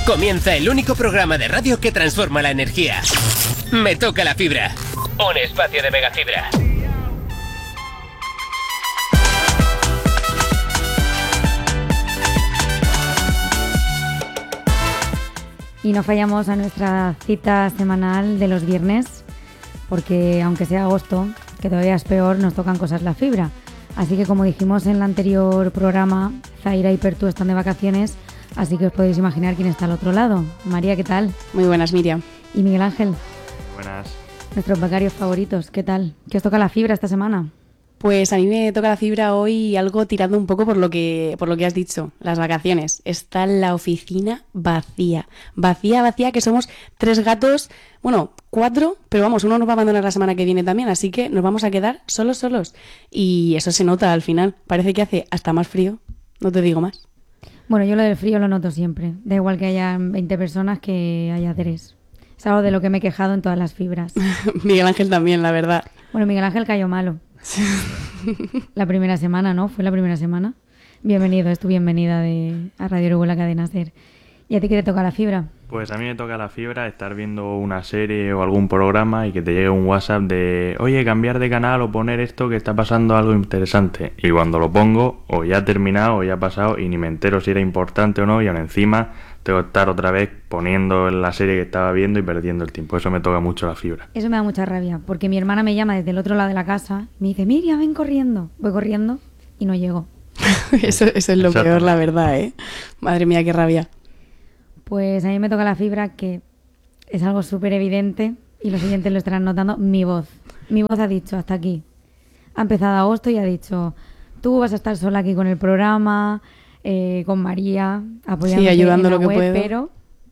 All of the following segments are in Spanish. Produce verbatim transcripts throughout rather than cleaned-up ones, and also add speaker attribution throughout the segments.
Speaker 1: Comienza el único programa de radio que transforma la energía. Me toca la fibra. Un espacio de Megafibra.
Speaker 2: Y no fallamos a nuestra cita semanal de los viernes, porque aunque sea agosto, que todavía es peor, nos tocan cosas la fibra. Así que, como dijimos en el anterior programa, Zaira y Pertu están de vacaciones, así que os podéis imaginar quién está al otro lado. María, ¿qué tal?
Speaker 3: Muy buenas, Miriam.
Speaker 2: Y Miguel Ángel.
Speaker 4: Buenas.
Speaker 2: Nuestros becarios favoritos, ¿qué tal? ¿Qué os toca la fibra esta semana?
Speaker 3: Pues a mí me toca la fibra hoy algo tirando un poco por lo que por lo que has dicho, las vacaciones. Está la oficina vacía, vacía, vacía, que somos tres gatos, bueno, cuatro, pero vamos, uno nos va a abandonar la semana que viene también, así que nos vamos a quedar solos, solos. Y eso se nota al final, parece que hace hasta más frío, no te digo más.
Speaker 2: Bueno, yo lo del frío lo noto siempre, da igual que haya veinte personas que haya tres. Es algo de lo que me he quejado en todas las fibras.
Speaker 3: Miguel Ángel también, la verdad.
Speaker 2: Bueno, Miguel Ángel cayó malo. La primera semana, ¿no? Fue la primera semana. Bienvenido, es tu bienvenida de, a Radio Uruguay, la cadena SER. ¿Y a ti qué te toca la fibra?
Speaker 4: Pues a mí me toca la fibra estar viendo una serie o algún programa y que te llegue un WhatsApp de oye, cambiar de canal o poner esto que está pasando algo interesante. Y cuando lo pongo, o ya ha terminado o ya ha pasado y ni me entero si era importante o no, y aún encima tengo que estar otra vez poniendo la serie que estaba viendo y perdiendo el tiempo. Eso me toca mucho la fibra.
Speaker 2: Eso me da mucha rabia, porque mi hermana me llama desde el otro lado de la casa y me dice, Miriam, ven corriendo. Voy corriendo y no llego.
Speaker 3: eso, eso es lo
Speaker 4: Exacto.
Speaker 3: peor, la verdad, ¿eh? Madre mía, qué rabia.
Speaker 2: Pues a mí me toca la fibra, que es algo súper evidente, y los siguientes lo estarán notando, mi voz. Mi voz ha dicho, hasta aquí. Ha empezado agosto y ha dicho, tú vas a estar sola aquí con el programa, eh, con María, apoyándote
Speaker 3: sí, ayudando
Speaker 2: en la
Speaker 3: lo que
Speaker 2: web,
Speaker 3: puedo.
Speaker 2: pero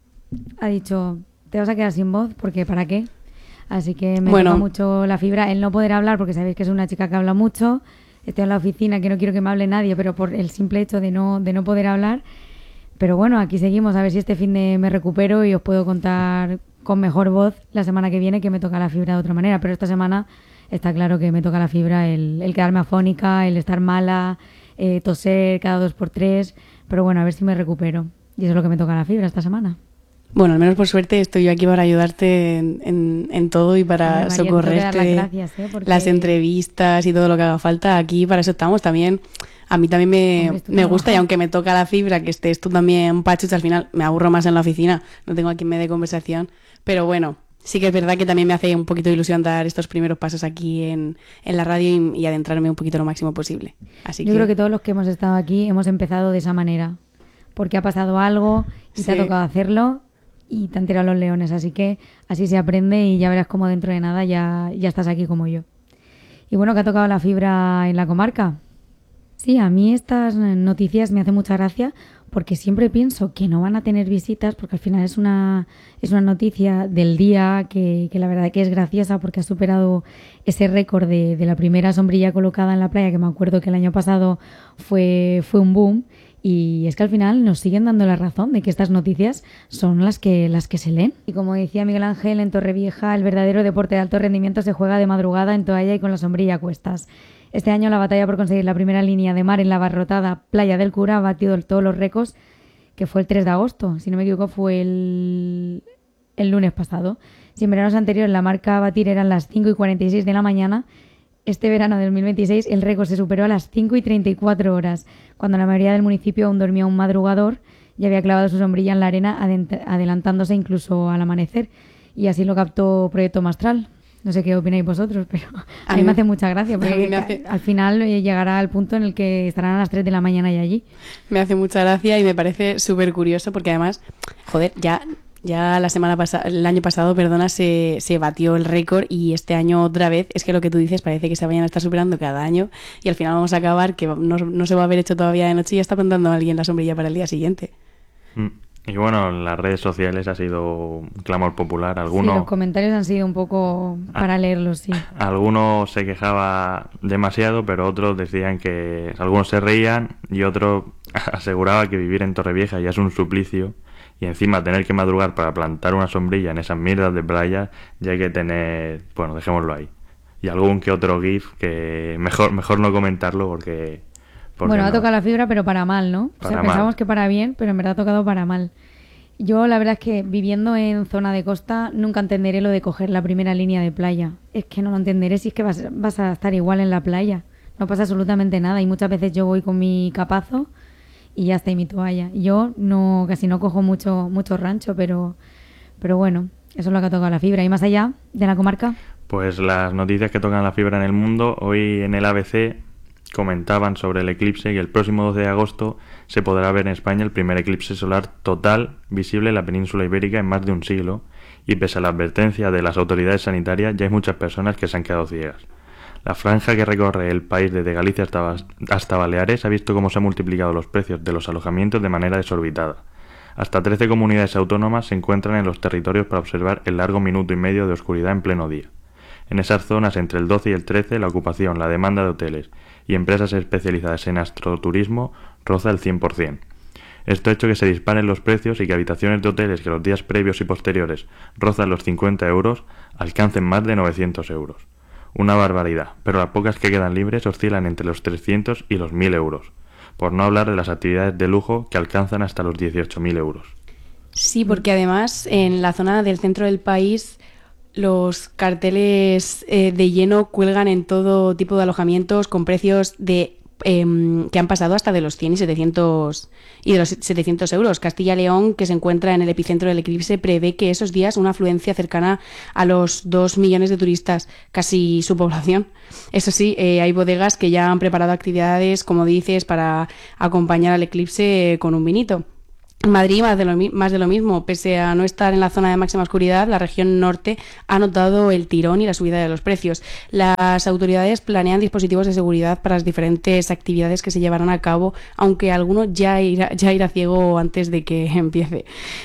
Speaker 2: ha dicho, te vas a quedar sin voz, porque ¿para qué? Así que me
Speaker 3: Bueno.
Speaker 2: toca mucho la fibra, el no poder hablar, porque sabéis que es una chica que habla mucho, estoy en la oficina, que no quiero que me hable nadie, pero por el simple hecho de no, de no poder hablar. Pero bueno, aquí seguimos, a ver si este fin de me recupero y os puedo contar con mejor voz la semana que viene, que me toca la fibra de otra manera. Pero esta semana está claro que me toca la fibra el, el quedarme afónica, el estar mala, eh, toser cada dos por tres. Pero bueno, a ver si me recupero. Y eso es lo que me toca la fibra esta semana.
Speaker 3: Bueno, al menos por suerte estoy yo aquí para ayudarte en, en, en todo y para
Speaker 2: Hombre, María, te tengo que dar
Speaker 3: socorrerte.
Speaker 2: las gracias, ¿eh? Porque-
Speaker 3: Las entrevistas y todo lo que haga falta. Aquí para eso estamos también. A mí también me,
Speaker 2: Hombre, es tu
Speaker 3: me gusta,
Speaker 2: trabajo.
Speaker 3: y aunque me toca la fibra, que estés tú también, Pachuch, al final me aburro más en la oficina. No tengo a quien me dé conversación. Pero bueno, sí que es verdad que también me hace un poquito de ilusión dar estos primeros pasos aquí en, en la radio y, y adentrarme un poquito lo máximo posible. Así
Speaker 2: Yo creo que todos los que hemos estado aquí hemos empezado de esa manera. Porque ha pasado algo y te ha
Speaker 3: Sí.
Speaker 2: tocado hacerlo y te han tirado los leones. Así que así se aprende y ya verás cómo dentro de nada ya, ya estás aquí como yo. Y bueno, que ha tocado la fibra en la comarca. Sí, a mí estas noticias me hacen mucha gracia porque siempre pienso que no van a tener visitas, porque al final es una, es una noticia del día que, que la verdad que es graciosa porque ha superado ese récord de, de la primera sombrilla colocada en la playa, que me acuerdo que el año pasado fue, fue un boom. Y es que al final nos siguen dando la razón de que estas noticias son las que, las que se leen. Y como decía Miguel Ángel, en Torrevieja el verdadero deporte de alto rendimiento se juega de madrugada en toalla y con la sombrilla a cuestas. Este año la batalla por conseguir la primera línea de mar en la abarrotada Playa del Cura ha batido todos los récords, que fue el tres de agosto. Si no me equivoco, fue el, el lunes pasado. Si en veranos anteriores la marca a batir eran las cinco y cuarenta y seis de la mañana, este verano del dos mil veintiséis el récord se superó a las cinco y treinta y cuatro horas, cuando la mayoría del municipio aún dormía un madrugador y había clavado su sombrilla en la arena, adent- adelantándose incluso al amanecer. Y así lo captó Proyecto Mastral. No sé qué opináis vosotros, pero a,
Speaker 3: A
Speaker 2: mí
Speaker 3: mí-
Speaker 2: me hace mucha gracia,
Speaker 3: a mí
Speaker 2: porque
Speaker 3: me hace-
Speaker 2: al final eh, llegará al punto en el que estarán a las tres de la mañana y allí.
Speaker 3: Me hace mucha gracia y me parece súper curioso porque además, joder, ya, ya la semana pasada, el año pasado, perdona, se, se batió el récord y este año otra vez, es que lo que tú dices parece que se vayan a estar superando cada año y al final vamos a acabar que no, no se va a haber hecho todavía de noche y ya está apuntando a alguien la sombrilla para el día siguiente.
Speaker 4: Mm. Y bueno, en las redes sociales ha sido un clamor popular.
Speaker 2: Sí,
Speaker 4: Algunos,
Speaker 2: los comentarios han sido un poco para leerlos, sí.
Speaker 4: algunos se quejaba demasiado, pero otros decían que algunos se reían y otros aseguraban que vivir en Torrevieja ya es un suplicio. Y encima tener que madrugar para plantar una sombrilla en esas mierdas de playa, ya hay que tener... Bueno, dejémoslo ahí. Y algún que otro GIF que mejor mejor no comentarlo porque... porque
Speaker 2: Bueno, ha
Speaker 4: no.
Speaker 2: tocado la fibra, pero para mal, ¿no? O sea,
Speaker 4: Para
Speaker 2: pensamos
Speaker 4: mal.
Speaker 2: que para bien, pero en verdad ha tocado para mal. Yo la verdad es que viviendo en zona de costa nunca entenderé lo de coger la primera línea de playa. Es que no lo entenderé si es que vas, vas a estar igual en la playa. No pasa absolutamente nada y muchas veces yo voy con mi capazo y ya está, y mi toalla. Yo no casi no cojo mucho mucho rancho, pero, pero bueno, eso es lo que ha tocado la fibra. ¿Y más allá de la comarca?
Speaker 4: Pues las noticias que tocan la fibra en el mundo, hoy en el A B C comentaban sobre el eclipse y el próximo doce de agosto se podrá ver en España el primer eclipse solar total visible en la península ibérica en más de un siglo, y pese a la advertencia de las autoridades sanitarias ya hay muchas personas que se han quedado ciegas. La franja que recorre el país desde Galicia hasta, hasta Baleares ha visto cómo se han multiplicado los precios de los alojamientos de manera desorbitada. Hasta trece comunidades autónomas se encuentran en los territorios para observar el largo minuto y medio de oscuridad en pleno día. En esas zonas entre el doce y el trece la ocupación, la demanda de hoteles y empresas especializadas en astroturismo roza el cien por ciento. Esto ha hecho que se disparen los precios y que habitaciones de hoteles que los días previos y posteriores rozan los cincuenta euros alcancen más de novecientos euros. Una barbaridad, pero las pocas que quedan libres oscilan entre los trescientos y los mil euros, por no hablar de las actividades de lujo que alcanzan hasta los dieciocho mil euros.
Speaker 3: Sí, porque además en la zona del centro del país los carteles eh, de lleno cuelgan en todo tipo de alojamientos con precios de eh, que han pasado hasta de los cien y setecientos y de los setecientos euros. Castilla y León, que se encuentra en el epicentro del eclipse, prevé que esos días una afluencia cercana a los dos millones de turistas, casi su población. Eso sí, eh, hay bodegas que ya han preparado actividades, como dices, para acompañar al eclipse con un vinito. En Madrid, más de, lo, más de lo mismo. Pese a no estar en la zona de máxima oscuridad, la región norte ha notado el tirón y la subida de los precios. Las autoridades planean dispositivos de seguridad para las diferentes actividades que se llevarán a cabo, aunque alguno ya irá, ya irá ciego antes de que empiece.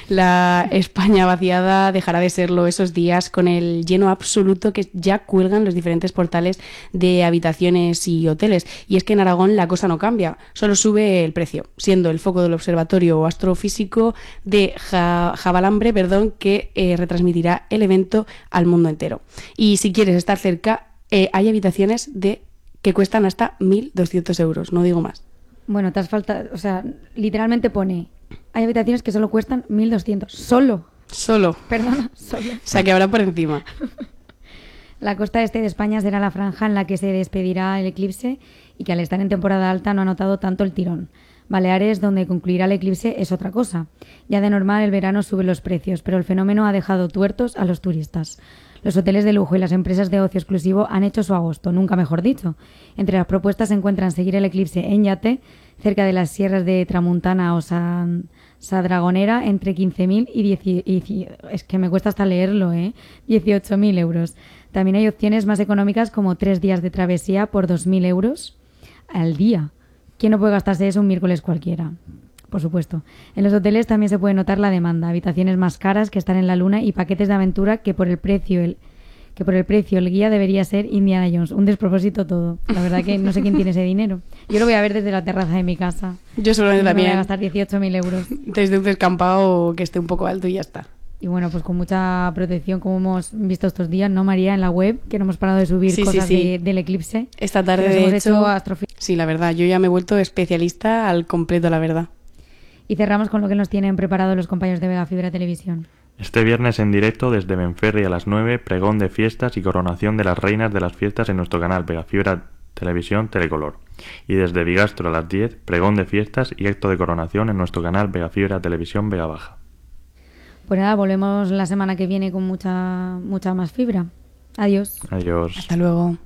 Speaker 3: La España vaciada dejará de serlo esos días con el lleno absoluto que ya cuelgan los diferentes portales de habitaciones y hoteles. Y es que en Aragón la cosa no cambia, solo sube el precio, siendo el foco del observatorio astrofísico físico de ja, Javalambre, perdón, que eh, retransmitirá el evento al mundo entero. Y si quieres estar cerca, eh, hay habitaciones de que cuestan hasta mil doscientos euros, no digo más.
Speaker 2: Bueno, te has faltado, o sea, literalmente pone, hay habitaciones que solo cuestan mil doscientos, solo.
Speaker 3: Solo.
Speaker 2: Perdona, solo.
Speaker 3: O sea, que habrá por encima.
Speaker 2: La costa este de España será la franja en la que se despedirá el eclipse y que al estar en temporada alta no ha notado tanto el tirón. Baleares, donde concluirá el eclipse, es otra cosa. Ya de normal el verano sube los precios, pero el fenómeno ha dejado tuertos a los turistas. Los hoteles de lujo y las empresas de ocio exclusivo han hecho su agosto, nunca mejor dicho. Entre las propuestas se encuentran seguir el eclipse en yate, cerca de las sierras de Tramuntana o San Sadragonera, entre quince mil y, diez, y es que me cuesta hasta leerlo, ¿eh? dieciocho mil euros. También hay opciones más económicas como tres días de travesía por dos mil euros al día. ¿Quién no puede gastarse eso un miércoles cualquiera? Por supuesto. En los hoteles también se puede notar la demanda, habitaciones más caras que están en la luna y paquetes de aventura que por el precio el que por el precio el guía debería ser Indiana Jones. Un despropósito todo. La verdad que no sé quién tiene ese dinero. Yo lo voy a ver desde la terraza de mi casa.
Speaker 3: Yo solamente también.
Speaker 2: Me voy a gastar dieciocho mil euros.
Speaker 3: Desde un descampado que esté un poco alto y ya está.
Speaker 2: Y bueno, pues con mucha protección, como hemos visto estos días, ¿no, María? En la web, que no hemos parado de subir
Speaker 3: sí,
Speaker 2: cosas
Speaker 3: sí, sí.
Speaker 2: De, del eclipse.
Speaker 3: Esta tarde, de
Speaker 2: hemos
Speaker 3: hecho,
Speaker 2: hecho astrofi-
Speaker 3: sí, la verdad, yo ya me he vuelto especialista al completo, la verdad.
Speaker 2: Y cerramos con lo que nos tienen preparado los compañeros de Vega Fibra Televisión.
Speaker 4: Este viernes en directo desde Benferri a las nueve, pregón de fiestas y coronación de las reinas de las fiestas en nuestro canal Vega Fibra Televisión Telecolor. Y desde Bigastro a las diez, pregón de fiestas y acto de coronación en nuestro canal Vega Fibra Televisión Vega Baja.
Speaker 2: Pues nada, volvemos la semana que viene con mucha, mucha más fibra. Adiós.
Speaker 4: Adiós.
Speaker 3: Hasta luego.